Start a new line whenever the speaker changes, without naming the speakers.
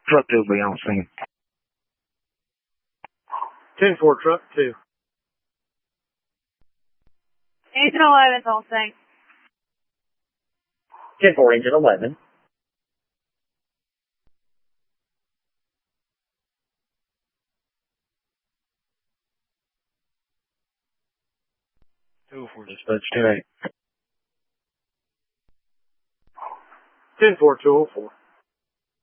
Truck 2 will be on scene.
10-4, truck 2.
Engine 11's on scene.
10-4, engine 11.
For dispatch 2-8.
10-4, 204.